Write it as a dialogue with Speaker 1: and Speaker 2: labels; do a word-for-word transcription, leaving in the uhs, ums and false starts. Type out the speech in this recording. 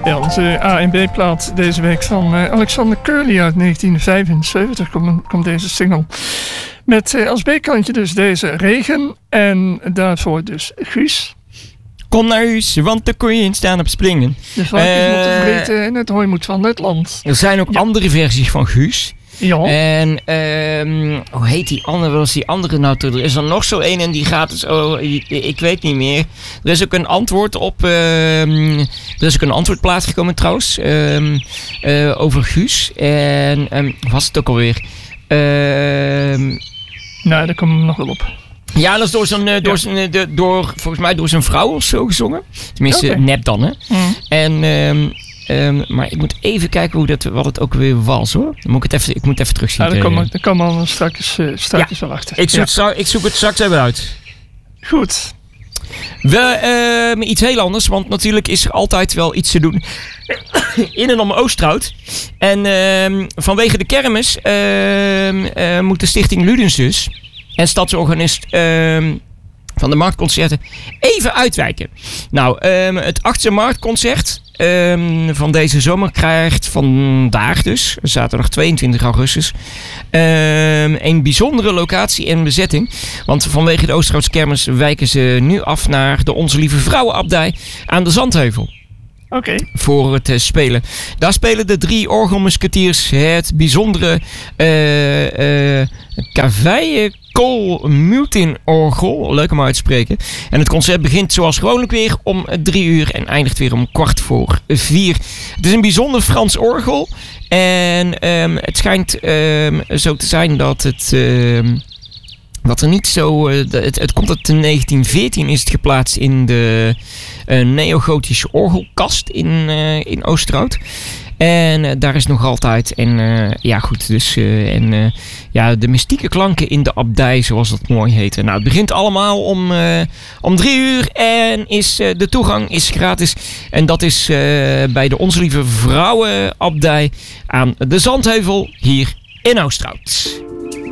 Speaker 1: Ja, onze A en B-plaat deze week van uh, Alexander Curly uit negentien vijfenzeventig komt, komt deze single. Met uh, als B-kantje dus deze Regen en daarvoor dus Guus.
Speaker 2: Kom naar huis, want daar kon je in staan op springen.
Speaker 1: De varkens
Speaker 2: uh,
Speaker 1: moeten vreten en het hooi moet van het land.
Speaker 2: Er zijn ook ja. andere versies van Guus.
Speaker 1: Ja.
Speaker 2: En um, hoe heet die andere? Wat was die andere nou? Er is er nog zo een en die gaat dus. Oh, ik weet niet meer. Er is ook een antwoord op. Um, er is ook een antwoordplaat gekomen trouwens. Um, uh, over Guus. En um, was het ook alweer? Um,
Speaker 1: nou, daar komen we nog wel op.
Speaker 2: Ja, dat is door zo'n, uh, door, ja. zijn, uh, door, volgens mij door zijn vrouw of zo gezongen. Tenminste, okay. nep dan, hè. Mm. En, um, um, maar ik moet even kijken hoe dat, wat het ook weer was, hoor. Dan moet ik, het even, ik moet even terugzien.
Speaker 1: Ja, daar komen we komen we straks, uh, straks ja. wel achter.
Speaker 2: Ik zoek, ja. ik zoek het straks even uit.
Speaker 1: Goed.
Speaker 2: We, uh, iets heel anders, want natuurlijk is er altijd wel iets te doen in en om Oosterhout. En uh, vanwege de kermis uh, uh, moet de stichting Ludens dus en stadsorganist uh, van de marktconcerten even uitwijken. Nou, um, het achtste marktconcert um, van deze zomer krijgt vandaag dus, zaterdag tweeëntwintig augustus, um, een bijzondere locatie en bezetting. Want vanwege de Oosterhoutse kermis wijken ze nu af naar de Onze Lieve Vrouwenabdij aan de Zandheuvel.
Speaker 1: Oké. Okay.
Speaker 2: Voor het uh, spelen. Daar spelen de drie orgelmusketiers het bijzondere uh, uh, Cavaille Col Mutin orgel. Leuk om uit te spreken. En het concert begint zoals gewoonlijk weer om drie uur en eindigt weer om kwart voor vier. Het is een bijzonder Frans orgel. En um, het schijnt um, zo te zijn dat het... Um, Wat er niet zo... Uh, het, het komt uit negentien veertien is het geplaatst in de uh, neogotische orgelkast in, uh, in Oosterhout. En uh, daar is nog altijd... En uh, ja goed, dus... Uh, en uh, ja, de mystieke klanken in de abdij, zoals dat mooi heet. Nou, het begint allemaal om, uh, om drie uur. En is, uh, de toegang is gratis. En dat is uh, bij de Onze Lieve Vrouwenabdij aan de Zandheuvel hier in Oosterhout.